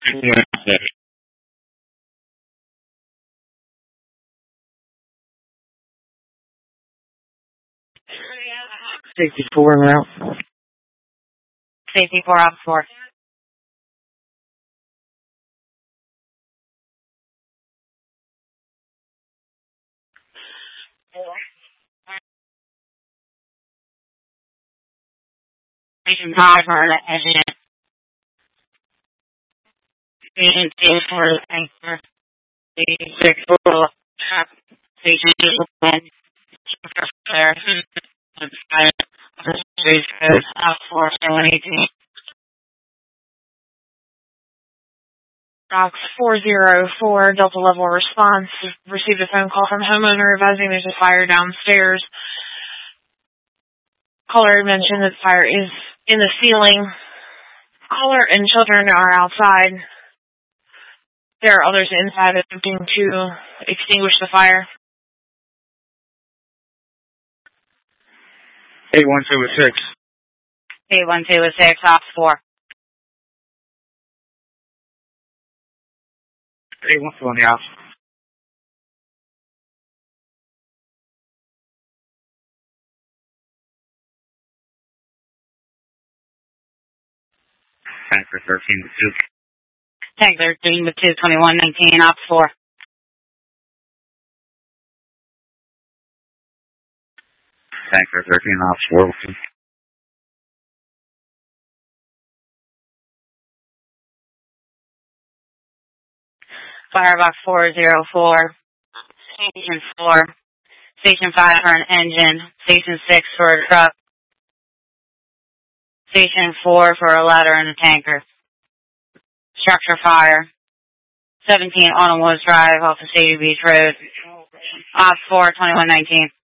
Safety 4 en route. Safety 4, Ops 4. Station 5 for the engine. Station 2 for the tanker. Station 6 for the truck. Station 8 for the fire. Ops 4, 118. Box 404, Delta Level Response. Received a phone call from homeowner advising there's a fire downstairs. Caller mentioned that the fire is in the ceiling. Caller and children are outside. There are others inside attempting to extinguish the fire. 812 812 Ops 4. 812 on the ops. Tanker 13 with 2. Tank 13 with 2, 2119, Ops 4. Tanker 13, ops 4 with 2. Firebox 404. Station 4. Station 5 for an engine. Station 6 for a truck. Station 4 for a ladder and a tanker. Structure fire. 17 Autumn Woods Drive off of Shady Beach Road. Ops 4, 2119.